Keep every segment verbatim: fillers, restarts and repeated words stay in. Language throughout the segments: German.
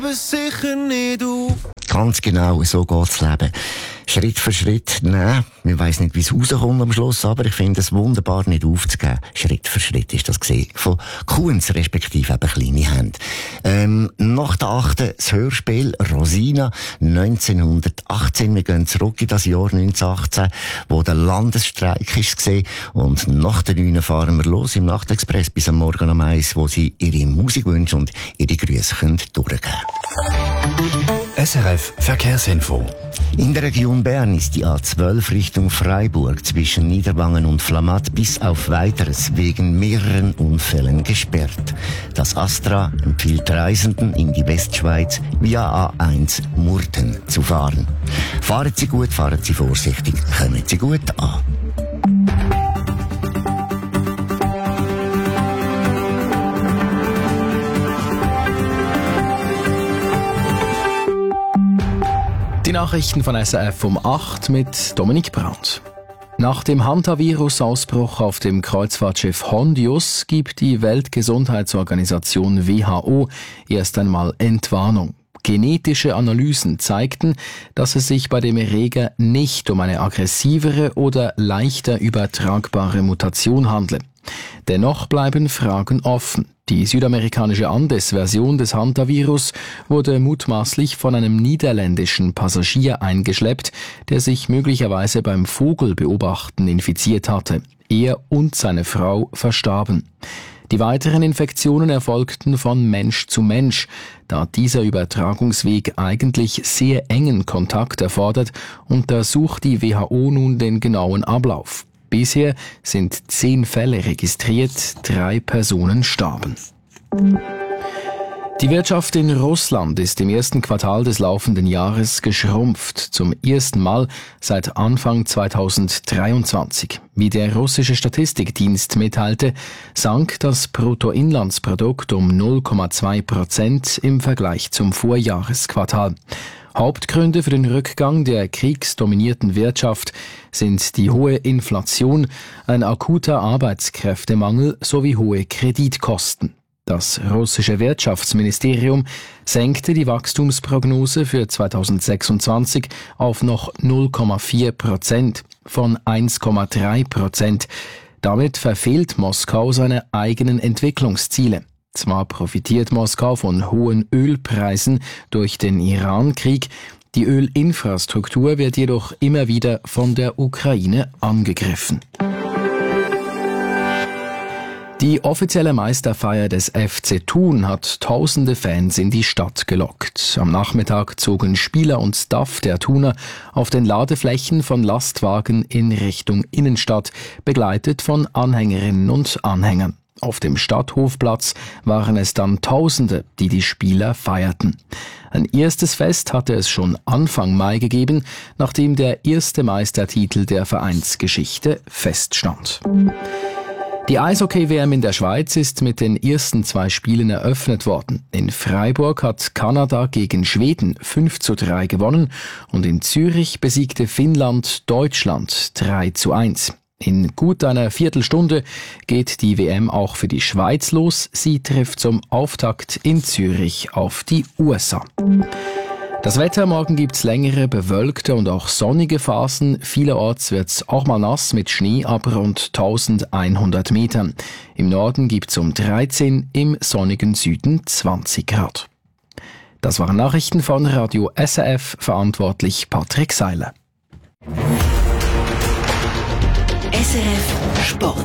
sicher nicht auf. Ganz genau, so geht's Leben. Schritt für Schritt, nein, man weiss nicht, wie es rauskommt am Schluss, aber ich finde es wunderbar, nicht aufzugeben. Schritt für Schritt ist das gesehen. Von Kuhns, respektive eben kleine Hände. Ähm, nach der achten das Hörspiel Rosina neunzehnhundertachtzehn. Wir gehen zurück in das Jahr neunzehnhundertachtzehn, wo der Landesstreik ist gesehen. Und nach der neun fahren wir los im Nachtexpress bis am Morgen um eins, wo sie ihre Musikwünsche und ihre Grüße können durchgeben. S R F Verkehrsinfo. In der Region Bern ist die A zwölf Richtung Freiburg zwischen Niederwangen und Flamatt bis auf Weiteres wegen mehreren Unfällen gesperrt. Das Astra empfiehlt Reisenden in die Westschweiz via A eins Murten zu fahren. Fahren Sie gut, fahren Sie vorsichtig, kommen Sie gut an. Die Nachrichten von S R F um acht mit Dominik Brandt. Nach dem Hantavirus-Ausbruch auf dem Kreuzfahrtschiff Hondius gibt die Weltgesundheitsorganisation W H O erst einmal Entwarnung. Genetische Analysen zeigten, dass es sich bei dem Erreger nicht um eine aggressivere oder leichter übertragbare Mutation handle. Dennoch bleiben Fragen offen. Die südamerikanische Andes-Version des Hantavirus wurde mutmaßlich von einem niederländischen Passagier eingeschleppt, der sich möglicherweise beim Vogelbeobachten infiziert hatte. Er und seine Frau verstarben. Die weiteren Infektionen erfolgten von Mensch zu Mensch, da dieser Übertragungsweg eigentlich sehr engen Kontakt erfordert, untersucht die W H O nun den genauen Ablauf. Bisher sind zehn Fälle registriert, drei Personen starben. Die Wirtschaft in Russland ist im ersten Quartal des laufenden Jahres geschrumpft, zum ersten Mal seit Anfang zweitausenddreiundzwanzig. Wie der russische Statistikdienst mitteilte, sank das Bruttoinlandsprodukt um null Komma zwei Prozent im Vergleich zum Vorjahresquartal. Hauptgründe für den Rückgang der kriegsdominierten Wirtschaft sind die hohe Inflation, ein akuter Arbeitskräftemangel sowie hohe Kreditkosten. Das russische Wirtschaftsministerium senkte die Wachstumsprognose für zweitausendsechsundzwanzig auf noch null Komma vier Prozent von eins Komma drei Prozent. Damit verfehlt Moskau seine eigenen Entwicklungsziele. Zwar profitiert Moskau von hohen Ölpreisen durch den Iran-Krieg, die Ölinfrastruktur wird jedoch immer wieder von der Ukraine angegriffen. Die offizielle Meisterfeier des F C Thun hat tausende Fans in die Stadt gelockt. Am Nachmittag zogen Spieler und Staff der Thuner auf den Ladeflächen von Lastwagen in Richtung Innenstadt, begleitet von Anhängerinnen und Anhängern. Auf dem Stadthofplatz waren es dann Tausende, die die Spieler feierten. Ein erstes Fest hatte es schon Anfang Mai gegeben, nachdem der erste Meistertitel der Vereinsgeschichte feststand. Die Eishockey-W M in der Schweiz ist mit den ersten zwei Spielen eröffnet worden. In Freiburg hat Kanada gegen Schweden fünf zu drei gewonnen und in Zürich besiegte Finnland Deutschland drei zu eins. In gut einer Viertelstunde geht die W M auch für die Schweiz los. Sie trifft zum Auftakt in Zürich auf die U S A. Das Wetter, morgen gibt's längere, bewölkte und auch sonnige Phasen. Vielerorts wird's auch mal nass mit Schnee ab rund eintausendeinhundert Metern. Im Norden gibt's um dreizehn, im sonnigen Süden zwanzig Grad. Das waren Nachrichten von Radio S R F, verantwortlich Patrick Seiler. S R F Sport.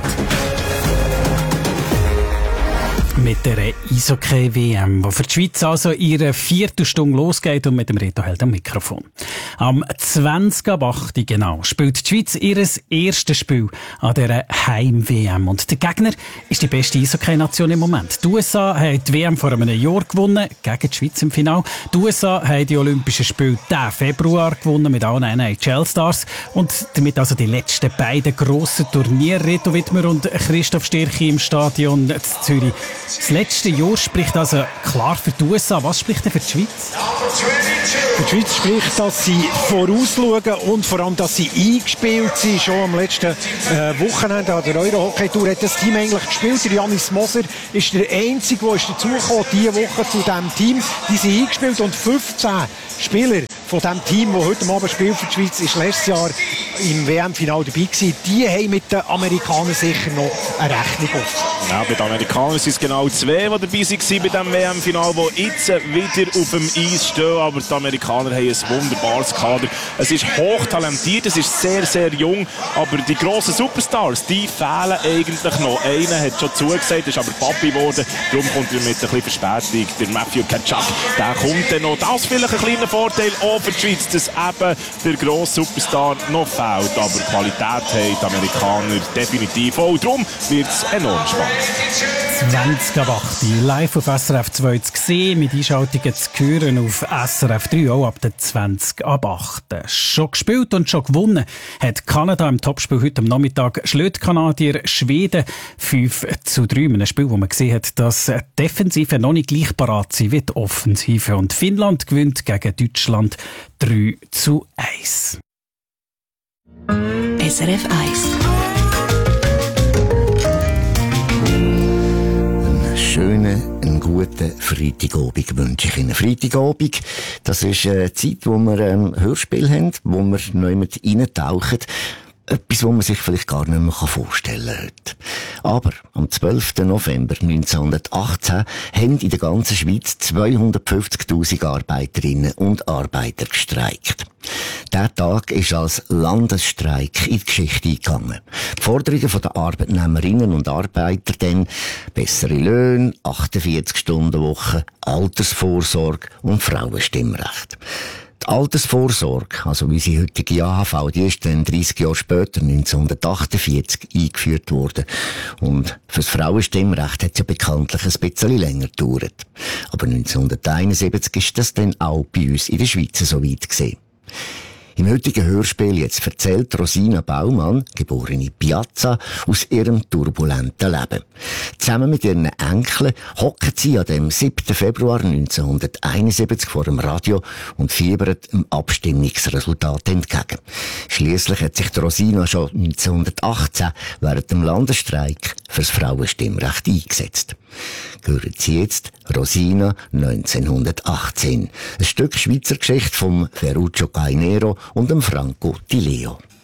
Mit der Eishockey-W M, die für die Schweiz also ihre vierte Stunde losgeht und mit dem Reto Held am Mikrofon. Am zwanzig ab acht genau spielt die Schweiz ihr erstes Spiel an dieser Heim-W M. Und der Gegner ist die beste Eishockey-Nation im Moment. Die U S A haben die W M vor einem Jahr gewonnen, gegen die Schweiz im Finale. Die U S A haben die Olympischen Spiele diesen Februar gewonnen mit allen N H L-Stars. Und damit also die letzten beiden grossen Turniere. Reto Wittmer und Christoph Stirchi im Stadion in Zürich. Das letzte Jahr spricht also klar für die U S A. Was spricht denn für die Schweiz? Für die Schweiz spricht, dass sie vorausschauen und vor allem, dass sie eingespielt sind. Schon am letzten äh, Wochenende an der Euro-Hockey-Tour hat das Team eigentlich gespielt. Der Janis Moser ist der Einzige, der ist dazugekommen diese Woche zu diesem Team. Die sind eingespielt und fünfzehn Spieler von dem Team, das heute Abend spielt für die Schweiz, ist letztes Jahr im W M-Final dabei gewesen. Die haben mit den Amerikanern sicher noch eine Rechnung offen. Ja, bei den Amerikanern sind es genau zwei, die dabei waren bei diesem W M-Final, die jetzt wieder auf dem Eis stehen. Aber die Amerikaner haben ein wunderbares Kader. Es ist hochtalentiert, es ist sehr, sehr jung. Aber die grossen Superstars, die fehlen eigentlich noch. Einer hat schon zugesagt, ist aber Papi geworden. Darum kommt er mit ein bisschen Verspätung. Der Matthew Tkachuk, der kommt dann noch. Das ist vielleicht ein kleiner Vorteil auch für die Schweiz, dass eben der grosse Superstar noch fehlt. Aber Qualität haben die Amerikaner definitiv auch. Darum wird es enorm spannend. zwanzig ab acht live auf S R F zwei zu sehen, mit Einschaltungen zu hören auf S R F drei, auch ab der zwanzig ab acht. Schon gespielt und schon gewonnen hat Kanada im Topspiel heute am Nachmittag. Schlägt Kanadier Schweden fünf zu drei. In einem Spiel, wo man gesehen hat, dass die Defensive noch nicht gleich parat sind wie die Offensive. Und Finnland gewinnt gegen Deutschland drei zu eins. S R F eins. Schönen, einen guten Freitagabend wünsche ich Ihnen. Freitagabend, das ist eine Zeit, wo wir ein Hörspiel haben, wo wir neu mit reintauchen. Etwas, was man sich vielleicht gar nicht mehr vorstellen kann heute. Aber am zwölften November neunzehnhundertachtzehn haben in der ganzen Schweiz zweihundertfünfzigtausend Arbeiterinnen und Arbeiter gestreikt. Der Tag ist als Landesstreik in die Geschichte eingegangen. Die Forderungen der Arbeitnehmerinnen und Arbeiter dann bessere Löhne, achtundvierzig Stunden Woche, Altersvorsorge und Frauenstimmrecht. Die Altersvorsorge, also wie sie heutige A H V, die ist dann dreissig Jahre später, neunzehnhundertachtundvierzig, eingeführt worden. Und fürs Frauenstimmrecht hat es ja bekanntlich ein bisschen länger gedauert. Aber neunzehnhunderteinundsiebzig ist das dann auch bei uns in der Schweiz so weit gewesen. Im heutigen Hörspiel jetzt erzählt Rosina Baumann, geborene Piazza, aus ihrem turbulenten Leben. Zusammen mit ihren Enkeln hocken sie an dem siebten Februar neunzehnhunderteinundsiebzig vor dem Radio und fiebern dem Abstimmungsresultat entgegen. Schliesslich hat sich die Rosina schon neunzehnhundertachtzehn während dem Landesstreik fürs Frauenstimmrecht eingesetzt. Hören Sie jetzt Rosina neunzehnhundertachtzehn. Ein Stück Schweizer Geschichte von Ferruccio Cainero und dem Franco Di Leo.